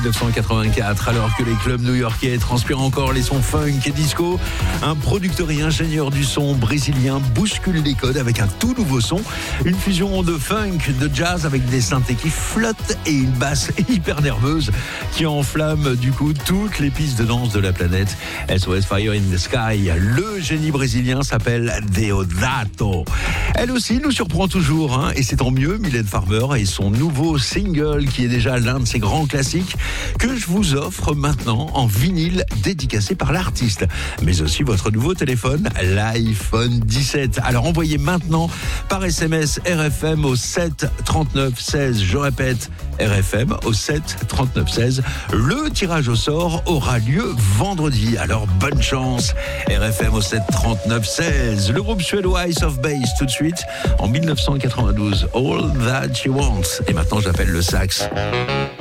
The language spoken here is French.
1984, alors que les clubs new-yorkais transpirent encore les sons funk et disco, un producteur et ingénieur du son brésilien bouscule les codes avec un tout nouveau son, une fusion de funk, de jazz avec des synthés qui flottent et une basse hyper nerveuse qui enflamme du coup toutes les pistes de danse de la planète. SOS Fire in the Sky, le génie brésilien s'appelle Deodato. Elle aussi nous surprend toujours, et c'est tant mieux, Mylène Farmer et son nouveau single qui est déjà l'un de ses grands classiques que je vous offre maintenant en vinyle dédicacé par l'artiste, mais aussi votre nouveau téléphone, l'iPhone 17. Alors envoyez maintenant par SMS RFM au 7 39 16. Je répète, RFM au 7 39 16. Le tirage au sort aura lieu vendredi. Alors bonne chance. RFM au 7 39 16. Le groupe suédois Ice of Base tout de suite en 1992. All That You Want. Et maintenant j'appelle le sax.